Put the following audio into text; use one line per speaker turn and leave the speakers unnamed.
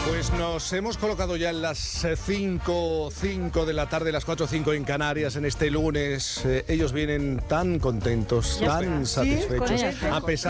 Pues nos hemos colocado ya en las 5 de la tarde, las 4:05 en Canarias, en este lunes. Ellos vienen tan contentos, tan satisfechos, a pesar